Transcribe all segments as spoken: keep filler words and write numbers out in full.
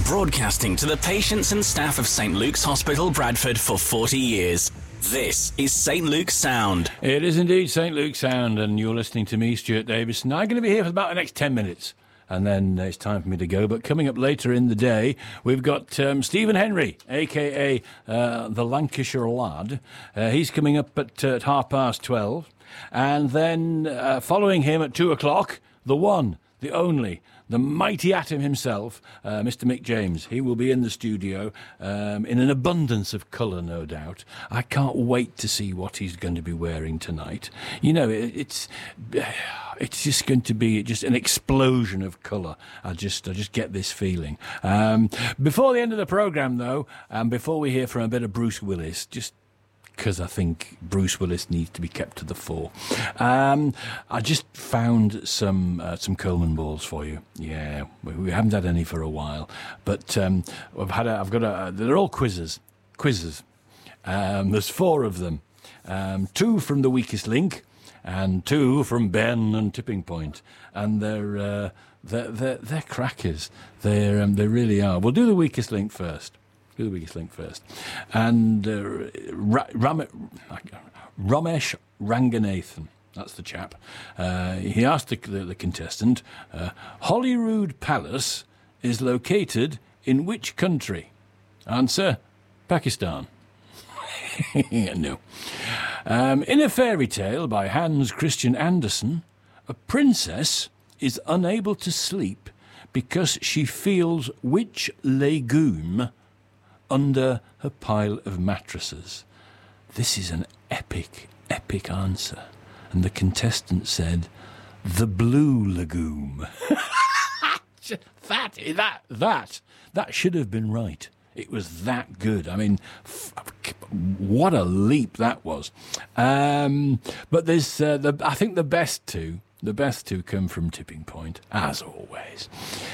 broadcasting to the patients and staff of St Luke's Hospital, Bradford for forty years. This is St Luke's Sound. It is indeed St Luke's Sound, and you're listening to me, Stuart Davis, and I'm going to be here for about the next ten minutes. And then it's time for me to go. But coming up later in the day, we've got um, Stephen Henry, a k a. Uh, the Lancashire Lad. Uh, he's coming up at, uh, at half past twelve. And then uh, following him at two o'clock, the one, the only, the mighty atom himself, uh, Mister Mick James. He will be in the studio um, in an abundance of colour, no doubt. I can't wait to see what he's going to be wearing tonight. You know, it, it's it's just going to be just an explosion of colour. I just I just get this feeling. Um, before the end of the programme, though, and before we hear from a bit of Bruce Willis, just because I think Bruce Willis needs to be kept to the fore. Um, I just found some uh, some Coleman balls for you. Yeah, we, we haven't had any for a while, but um, I've had. A, I've got a. They're all quizzes. Quizzes. Um, there's four of them. Um, two from the Weakest Link, and two from Ben and Tipping Point, and they're uh, they're, they're they're crackers. They're um, they really are. We'll do the Weakest Link first. Do the Weakest Link first. And uh, Ra- Ram- Ramesh Ranganathan, that's the chap. Uh, he asked the, the, the contestant, uh, Holyrood Palace is located in which country? Answer, Pakistan. No. Um, in a fairy tale by Hans Christian Andersen, a princess is unable to sleep because she feels which legume under her pile of mattresses. This is an epic, epic answer. And the contestant said, the blue legume. that, that, that, that should have been right. It was that good. I mean, f- what a leap that was. Um, but there's, uh, the, I think the best two, the best two come from Tipping Point, as always.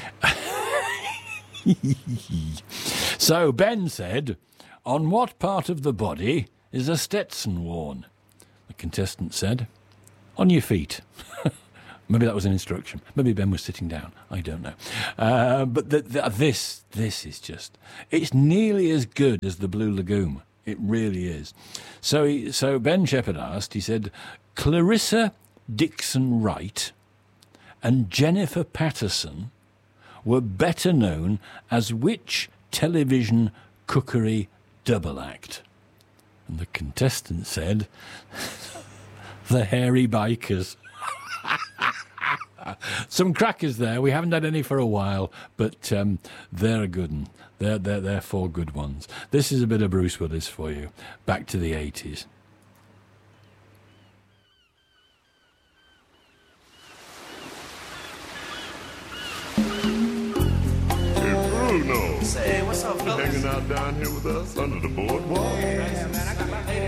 So Ben said, on what part of the body is a Stetson worn? The contestant said, on your feet. Maybe that was an instruction. Maybe Ben was sitting down. I don't know. Uh, but the, the, this, this is just, it's nearly as good as the Blue Lagoon. It really is. So, he, so Ben Shepherd asked, he said, Clarissa Dixon Wright and Jennifer Patterson were better known as which television cookery double act? And the contestant said, the Hairy Bikers. Some crackers there. We haven't had any for a while, but um, they're a good one. They're, they're, they're four good ones. This is a bit of Bruce Willis for you. Back to the eighties. Say, what's up, fellas? Hanging out down here with us under the boardwalk. Yeah, man, I got my lady